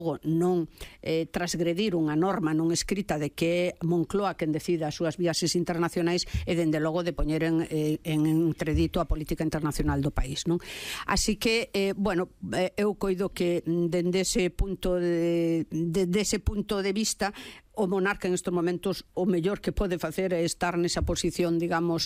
non transgredir unha norma non escrita de que é Moncloa quen decida as súas viaxes internacionais e dende logo de poñer en entredito a política internacional do país, non? Así que, bueno, eu coido que dende ese punto de vista o monarca en estes momentos o mellor que pode facer é estar nesa posición, digamos,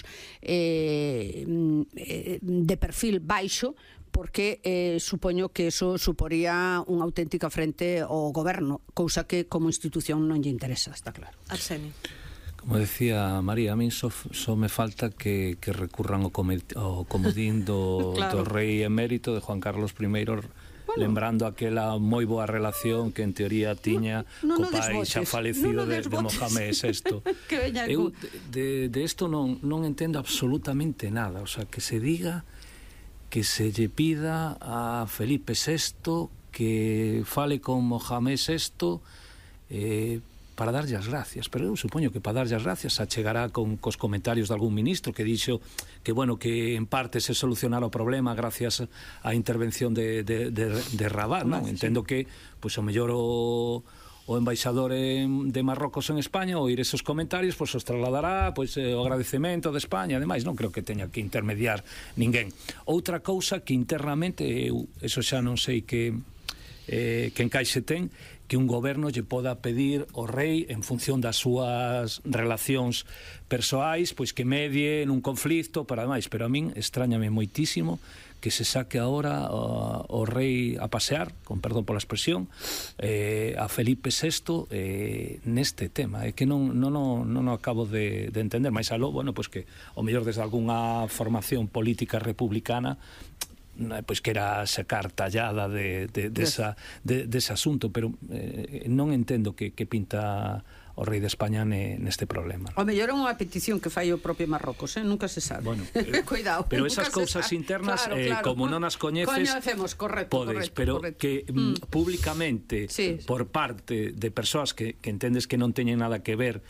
de perfil baixo, porque supoño que eso suporía unha auténtica frente ao goberno, cousa que como institución non lle interesa, está claro. Arsenio. Como decía María, a mí só me falta que recurran ao comodín do rei emérito de Juan Carlos I, lembrando aquela moi boa relación que en teoría tiña co pai xa falecido de Mohamed VI. Eu de isto non entendo absolutamente nada, o sea, que se diga que se lle pida a Felipe VI que fale con Mohamed VI para darlle as gracias, pero eu supoño que para darlle as gracias achegará cos comentarios de algún ministro que dixo que, bueno, que en parte se solucionara o problema gracias á intervención de Rabat, non? Entendo que, pois, o mellor o embaixador de Marrocos en España, oír esos comentarios, pois os trasladará o agradecemento de España, ademais non creo que teña que intermediar ninguén. Outra cousa que internamente, eso xa non sei que encaixe ten, que un goberno lle poda pedir ao rei en función das súas relacións persoais, pois que medie nun conflito para demais, pero a min extrañame moitísimo que se saque agora o rei a pasear, con perdón pola expresión, a Felipe VI neste tema. É que non acabo de entender, máis aló, bueno, pois que o mellor desde algunha formación política republicana pois que era sacar tallada dese asunto, pero non entendo que pinta o rei de España neste problema. O mellor é unha petición que fai o propio Marrocos, nunca se sabe. Bueno, cuidado. Pero esas cousas internas, como non as coñeces, podes, pero que públicamente, por parte de persoas que entendes que non teñen nada que ver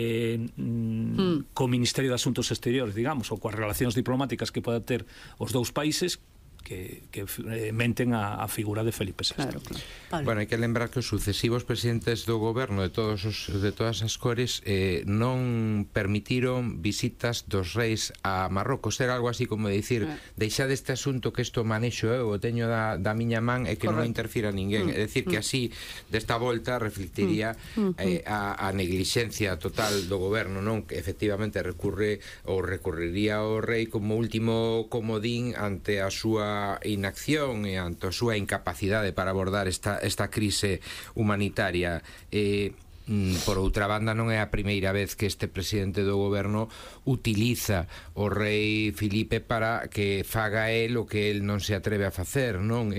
co Ministerio de Asuntos Exteriores, digamos, ou coas relacións diplomáticas que poda ter os dous países, que menten a figura de Felipe VI. Claro, claro. Bueno, hai que lembrar que os sucesivos presidentes do goberno de todas as cores non permitiron visitas dos reis a Marrocos. Era algo así como dicir, deixa deste asunto que isto manexo eu, o teño da miña man e que non interfira ninguén. É dicir, que así desta volta reflectiría a neglixencia total do goberno, non? Que efectivamente recurriría ao rei como último comodín ante a súa inacción e ante a súa incapacidade para abordar esta crise humanitaria. Por outra banda, non é a primeira vez que este presidente do goberno utiliza o rei Filipe para que faga el o que el non se atreve a facer, non?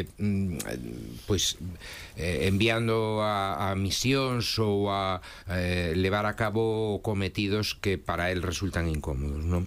Pois enviando a misións ou a levar a cabo cometidos que para el resultan incómodos, non?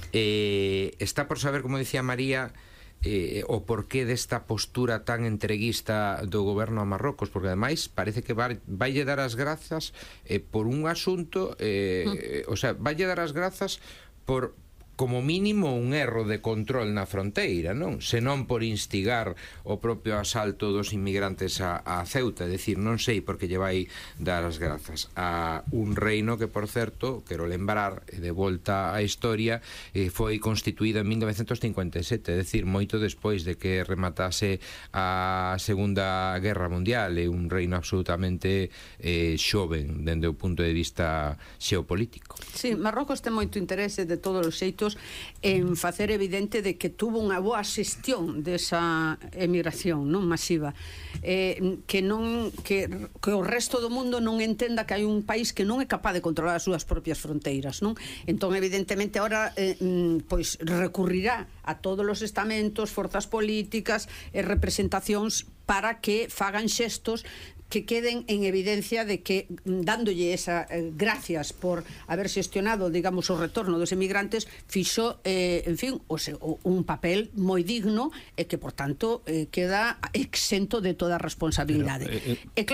Está por saber, como dicía María, o porqué desta postura tan entreguista do goberno a Marrocos, porque ademais parece que vaille dar as grazas por un asunto, o sea, vaille dar as grazas por como mínimo un erro de control na fronteira, non? Senón por instigar o propio asalto dos inmigrantes a Ceuta. É dicir, non sei por que lle vai dar as grazas a un reino que, por certo, quero lembrar, de volta á historia, foi constituído en 1957, é dicir, moito despois de que rematase a Segunda Guerra Mundial. É un reino absolutamente xoven dende o punto de vista xeopolítico. Sí, Marrocos ten moito interese de todos os xeitos en facer evidente de que tuvo unha boa xestión desa emigración non masiva, que o resto do mundo non entenda que hai un país que non é capaz de controlar as súas propias fronteiras, non? Entón, evidentemente, ahora pois recurrirá a todos os estamentos, forzas políticas e representacións para que fagan xestos que queden en evidencia de que, dándolle esa gracias por haber xestionado, digamos, o retorno dos emigrantes, fixo, en fin, un papel moi digno e que, por tanto, queda exento de toda responsabilidade. E claro,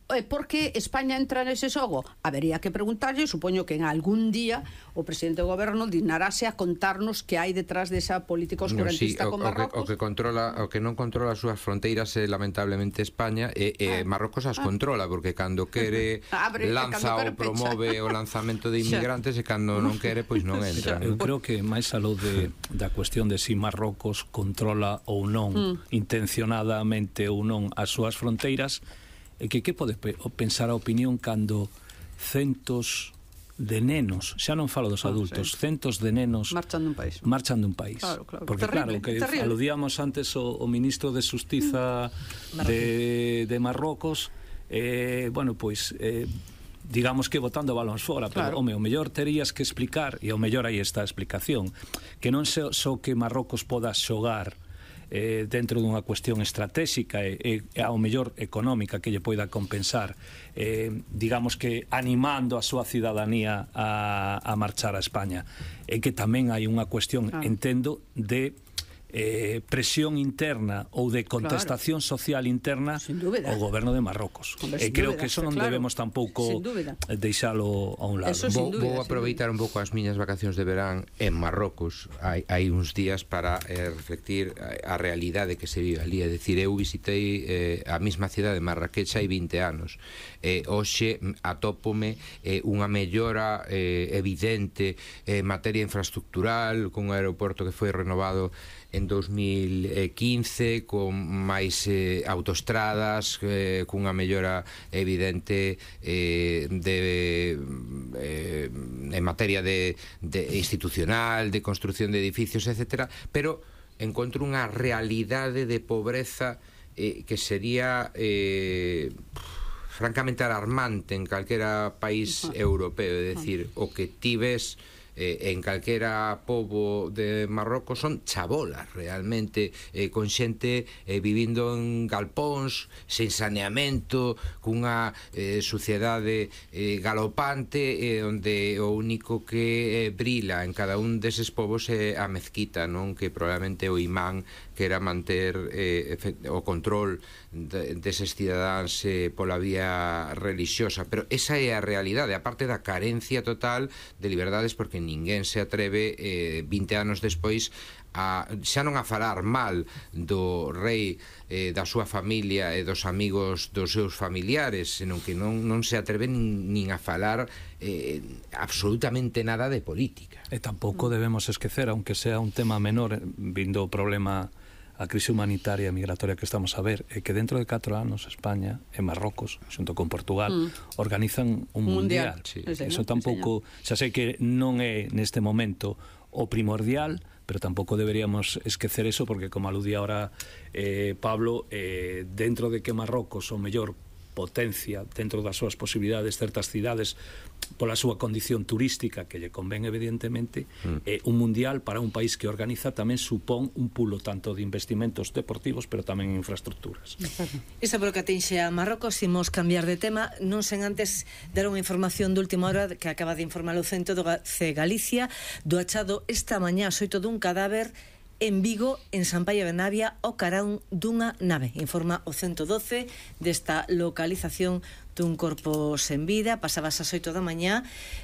por que España entra nese xogo? Habería que preguntarlle, supoño que en algún día o presidente do goberno dignarase a contarnos que hai detrás desa política oscurantista con Marrocos. O que non controla as súas fronteiras é lamentablemente España, e Marrocos as controla, porque cando quere lanza ou promove o lanzamento de inmigrantes, e cando non quere, pois non entra. Eu creo que máis aló da cuestión de si Marrocos controla ou non intencionadamente ou non as súas fronteiras, e que pode pensar a opinión cando centos de nenos, xa non falo dos adultos, centos de nenos marchan dun país. Claro. Porque terrible, claro, que aludíamos antes o ministro de Xustiza de Marrocos, bueno, pois digamos que botando balóns fora, pero o mellor terías que explicar, e o mellor aí está a explicación, que non só que Marrocos poda xogar dentro dunha cuestión estratégica e ao mellor económica que lle poida compensar, digamos que animando a súa cidadanía a marchar a España, e que tamén hai unha cuestión, entendo, de presión interna ou de contestación social interna ao goberno de Marrocos. E creo que eso non debemos tampouco deixalo a un lado. Vou aproveitar un pouco as miñas vacacións de verán en Marrocos. Hai uns días para reflectir a realidade que se vive ali. É dicir, eu visitei a mesma cidade de Marrakech hai 20 anos. Hoxe atópome unha mellora evidente en materia infraestructural, con un aeroporto que foi renovado en 2015, con máis autoestradas, cunha mellora evidente en materia de institucional, de construción de edificios, etc. Pero encontro unha realidade de pobreza que sería francamente alarmante en calquera país europeo. É dicir, o que ti ves en calquera pobo de Marrocos son chabolas realmente, con xente vivindo en galpóns, sen saneamento, cunha suciedade galopante, onde o único que brila en cada un deses povos é a mezquita, non? Que probablemente o imán quera manter o control deses cidadáns pola vía religiosa, pero esa é a realidade, aparte da carencia total de liberdades, porque ninguén se atreve 20 anos despois xa non a falar mal do rei, da súa familia e dos amigos dos seus familiares, senón que non se atreve nin a falar absolutamente nada de política. E tampouco debemos esquecer, aunque sea un tema menor, vindo o problema, a crise humanitaria e migratoria que estamos a ver, é que dentro de 4 anos España e Marrocos, xunto con Portugal, organizan un mundial. Eso tampouco, xa sei que non é neste momento o primordial, pero tampouco deberíamos esquecer eso, porque como aludía ahora Pablo, dentro de que Marrocos o mellor potencia dentro das súas posibilidades certas cidades pola súa condición turística que lle convén evidentemente, un mundial para un país que organiza tamén supón un pulo tanto de investimentos deportivos pero tamén en infraestructuras. Iso por que atinxe a Marrocos, imos cambiar de tema, non sen antes dar unha información de última hora que acaba de informar o Centro de Galicia do achado esta mañá xoito dun cadáver en Vigo, en Sampaio de Navia, o carón dunha nave. Informa o 112 desta localización dun corpo sen vida. Pasabas as 8 da mañá,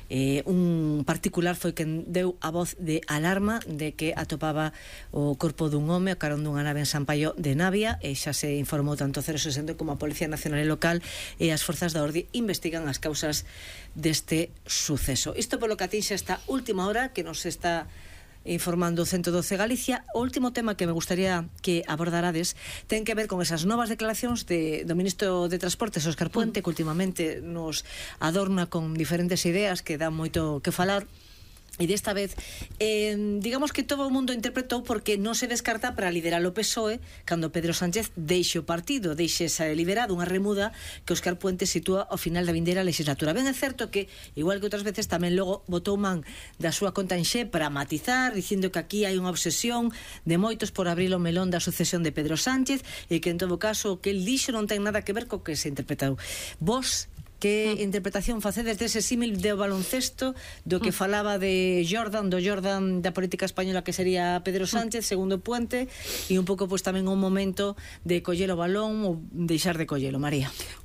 un particular foi quen deu a voz de alarma de que atopaba o corpo dun home, o carón dunha nave en Sampaio de Navia, e xa se informou tanto o 060 como a Policía Nacional e Local, e as forzas da orde investigan as causas deste suceso. Isto polo que atinxe esta última hora que nos está informando o 112 Galicia. O último tema que me gustaría que abordarades ten que ver con esas novas declaracións do ministro de Transportes, Óscar Puente, que últimamente nos adorna con diferentes ideas que dan moito que falar. E desta vez, digamos que todo o mundo interpretou porque non se descarta para liderar o PSOE cando Pedro Sánchez deixe o partido, deixe esa liderada, unha remuda que Óscar Puente sitúa ao final da vindeira legislatura. Ben é certo que, igual que outras veces, tamén logo botou man da súa conta en xe para matizar, dicindo que aquí hai unha obsesión de moitos por abrir o melón da sucesión de Pedro Sánchez e que en todo caso o que el dixo non ten nada que ver co que se interpretou. Vos, que interpretación facedes dese símil de baloncesto do que falaba de Jordan, do Jordan da política española que sería Pedro Sánchez, segundo Puente, e un pouco pois tamén un momento de coller o balón ou deixar de collelo, María?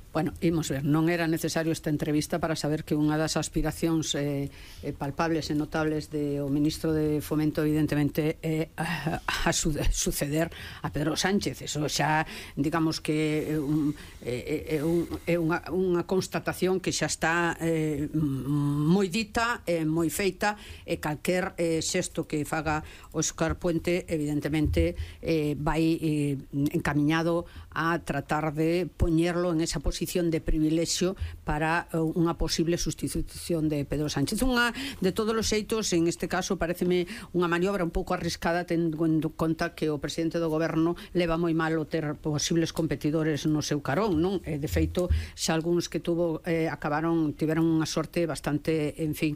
Bueno, imos ver, non era necesario esta entrevista para saber que unha das aspiracións palpables e notables do ministro de Fomento evidentemente é a suceder a Pedro Sánchez. Eso xa, digamos que é unha constatación que xa está moi dita, moi feita, e calquer xesto que faga Óscar Puente evidentemente vai encamiñado a tratar de poñerlo en esa posición de privilexio para unha posible sustitución de Pedro Sánchez. Unha, de todos os xeitos, en este caso pareceme unha maniobra un pouco arriscada, tendo en conta que o presidente do goberno leva moi mal o ter posibles competidores no seu carón, non? De feito, xa algúns que tiveron unha sorte bastante, en fin,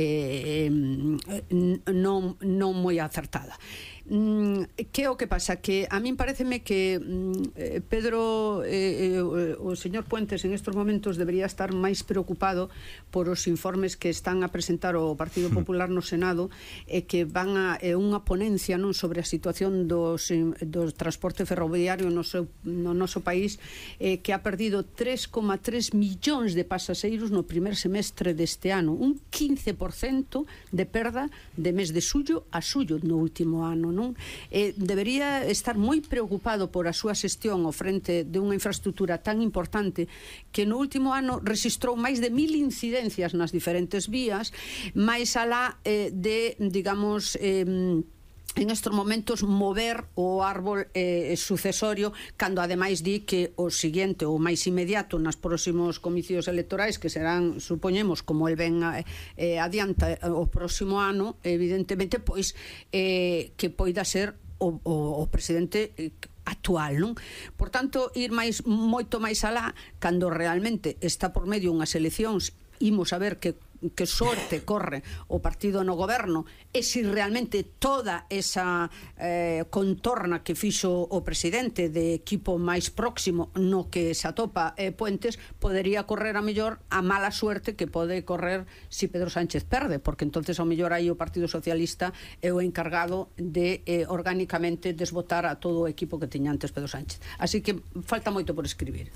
non moi acertada. Que é o que pasa? Que a min pareceme que Pedro, o señor Puentes en estos momentos debería estar máis preocupado por os informes que están a presentar o Partido Popular no Senado, e que van a unha ponencia, non, sobre a situación do transporte ferroviario no noso país, que ha perdido 3,3 millóns de pasaxeiros no primer semestre deste ano, un 15% de perda de mes de xullo a xullo no último ano, non? Debería estar moi preocupado por a súa xestión ao frente de unha infraestructura tan importante que no último ano rexistrou máis de 1000 incidencias nas diferentes vías, máis alá de, digamos, en estos momentos mover o árbol sucesorio, cando ademais di que o seguinte, o máis inmediato nos próximos comicios electorais, que serán, supoñemos, como el ven adianta o próximo ano, evidentemente, pois que poida ser o presidente actual, non? Por tanto, ir moito máis alá, cando realmente está por medio unhas eleccións, imos a ver que sorte corre o partido no goberno, e se realmente toda esa contorna que fixo o presidente de equipo máis próximo no que se atopa Puentes, podería correr a mellor a mala suerte que pode correr si Pedro Sánchez perde, porque entonces ao mellor aí o Partido Socialista é o encargado de orgánicamente desbotar a todo o equipo que tiña antes Pedro Sánchez. Así que falta moito por escribir.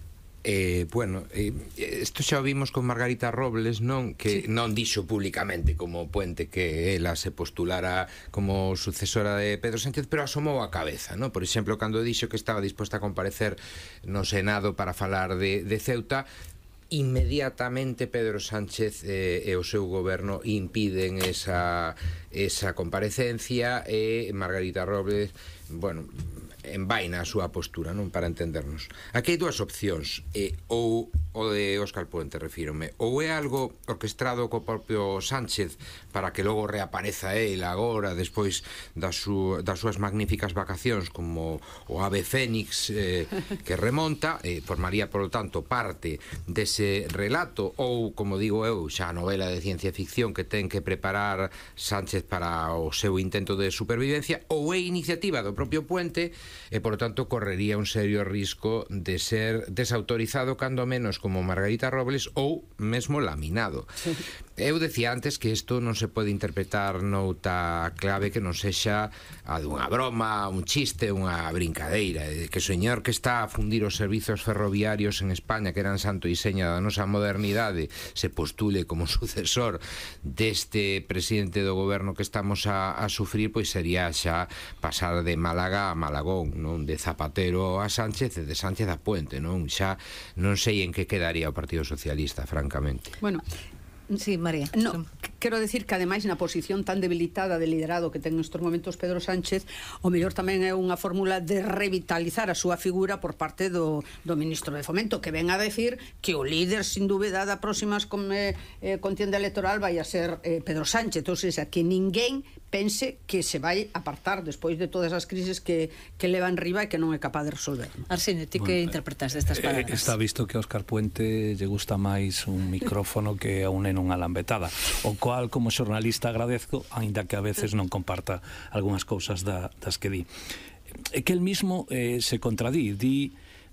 Isto xa o vimos con Margarita Robles, non? Que non dixo públicamente como Puente que ela se postulara como sucesora de Pedro Sánchez, pero asomou a cabeza, non? Por exemplo, cando dixo que estaba disposta a comparecer no Senado para falar de Ceuta, inmediatamente Pedro Sánchez e o seu goberno impiden esa comparecencia, e Margarita Robles, bueno, envaina a súa postura, non, para entendernos. Aquí hai dúas opcións, ou o de Óscar Puente, refírome, ou é algo orquestrado co propio Sánchez para que logo reapareza ele agora, despois das súas magníficas vacacións, como o ave fénix que remonta, formaría, por lo tanto, parte dese relato, ou, como digo eu, xa a novela de ciencia ficción que ten que preparar Sánchez para o seu intento de supervivencia, ou é iniciativa do propio Puente, e, por lo tanto, correría un serio risco de ser desautorizado, cando menos como Margarita Robles, ou mesmo laminado. Sí. Eu decía antes que isto non se pode interpretar noutra clave que non sexa a dunha broma, un chiste, unha brincadeira, que o señor que está a fundir os servizos ferroviarios en España, que eran santo e seña da nosa modernidade, se postule como sucesor deste presidente do goberno que estamos a sufrir, pois sería xa pasar de Málaga a Malagón, non? De Zapatero a Sánchez e de Sánchez a Puente, non? Xa non sei en que quedaría o Partido Socialista, francamente. Bueno, sí, María. No, quero decir que ademais na posición tan debilitada de liderado que ten nestes momentos Pedro Sánchez, o mellor tamén é unha fórmula de revitalizar a súa figura por parte do ministro de Fomento, que ven a decir que o líder, sin dúbida, da próximas contienda electoral vai a ser Pedro Sánchez. Ou seja, que ninguén pense que se vai apartar despois de todas as crises que leva en riba e que non é capaz de resolver. Arsenio, ti que interpretas destas palabras? Está visto que a Óscar Puente lle gusta máis un micrófono que a un neno unha lambetada, o cual, como xornalista, agradezco, aínda que a veces non comparta algunhas cousas das que di. É que el mismo se contradí, di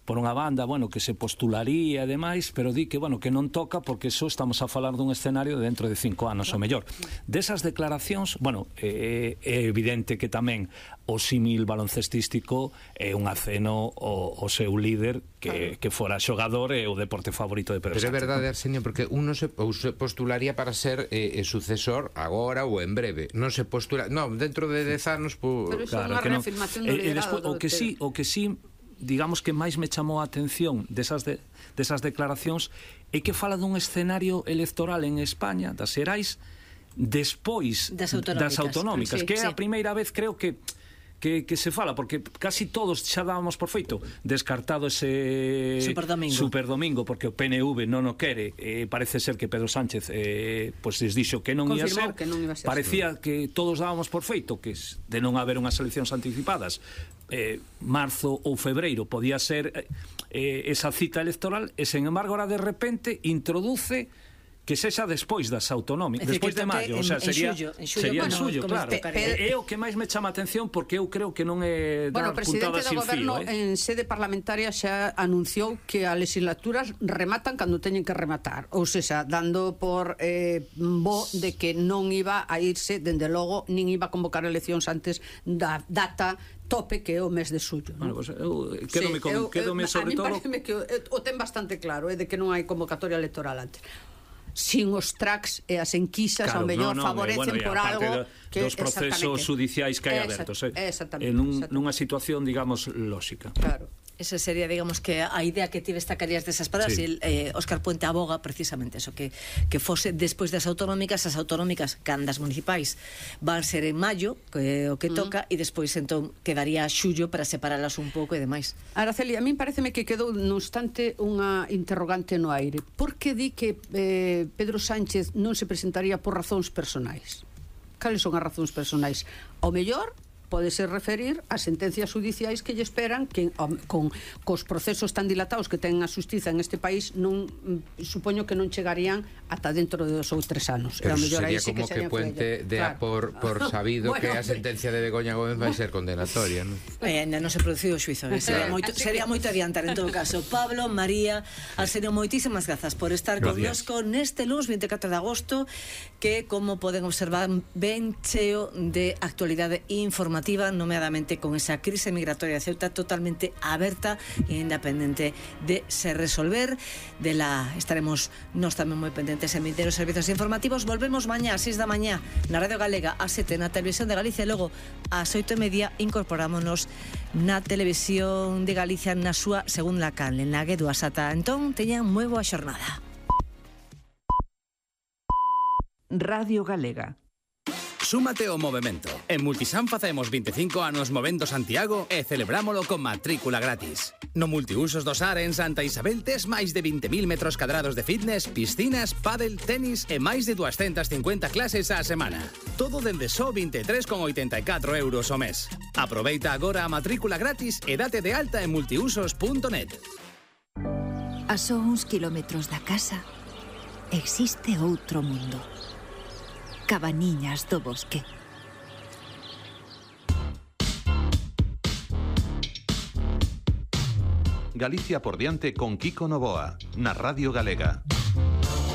por unha banda, bueno, que se postularía e demais, pero di que, bueno, que non toca porque eso estamos a falar dun escenario dentro de 5 anos ou mellor. Desas declaracións, bueno, é evidente que tamén o símil baloncestístico é un aceno ao seu líder que fora xogador e o deporte favorito de Pedro Sánchez. Pero é verdade, Arsenio, porque uno se postularía para ser sucesor agora ou en breve. Non se postula... Non, dentro de 10 anos... Pero iso é unha reafirmación do liderado. O que sí, digamos que máis me chamou a atención desas declaracións é que fala dun escenario electoral en España, das xerais, despois das autonómicas, que é a primeira vez, creo que se fala, porque casi todos xa dábamos por feito descartado ese Superdomingo, porque o PNV non o quere, parece ser que Pedro Sánchez pois les dixo que non ia ser, parecía que todos dábamos por feito que de non haber unhas eleccións anticipadas marzo ou febreiro podía ser esa cita electoral, e sen embargo ahora de repente introduce que sexa despois das autonómicas, despois de maio, o sea, sería en xullo, claro. É o que máis me chama a atención, porque eu creo que non é dar puntadas sin fío. O presidente do goberno en sede parlamentaria xa anunciou que as legislaturas rematan cando teñen que rematar, ou seja, dando por bo de que non iba a irse, dende logo, nin iba a convocar eleccións antes da data tope, que é o mes de xullo. Bueno, pues, quédome sobre todo... A mí pareceme que o ten bastante claro, de que non hai convocatoria electoral antes. Sin os tracks e as enquisas, ao mellor favorecen por algo que dos procesos judiciais que hai abertos, nunha situación, digamos, lóxica. Claro. Esa sería, digamos, que a idea que tive estacarías desas palabras, e Óscar Puente aboga precisamente eso, que fose despois das autonómicas, as autonómicas, candas municipais van ser en maio, que o que toca, e despois entón quedaría xullo para separalas un pouco e demais. Araceli, a min pareceme que quedou no instante unha interrogante no aire. Por que di que Pedro Sánchez non se presentaría por razóns personais? Cales son as razóns personais? Ao mellor pódese referir a sentencias judiciais que lle esperan, que cos procesos tan dilatados que ten a xustiza en este país, non supoño que non chegarían ata dentro de 2 ou 3 anos. Pero sería como que Puente dea por sabido que a sentencia de Begoña Gómez vai ser condenatoria, non? Ainda non se produciu o xuizo, sería moito adiantar en todo caso. Pablo, María, Arsenio, moitísimas grazas por estar connosco neste lunes 24 de agosto, que, como poden observar, ben cheo de actualidade informativa, nomeadamente con esa crise migratoria de Ceuta totalmente aberta e independente de se resolver. Dela estaremos nós tamén moi pendentes en vindeiros servizos informativos. Volvemos mañá ás 6 da mañá na Radio Galega, ás 7 na Televisión de Galicia, e logo ás 8:30 incorporámonos na Televisión de Galicia na súa segunda canle, na Guedu Asata. Entón, teñan moi boa xornada. Radio Galega. Súmate ao movemento. En Multisan facemos 25 anos movendo Santiago e celebrámolo con matrícula gratis. No Multiusos do Sar en Santa Isabel tes máis de 20.000 metros cadrados de fitness, piscinas, pádel, tenis e máis de 250 clases á semana. Todo dende só 23,84 euros ao mes. Aproveita agora a matrícula gratis e date de alta en multiusos.net. A só uns kilómetros da casa existe outro mundo. Cabaniñas do Bosque. Galicia por diante con Kiko Novoa, na Radio Galega.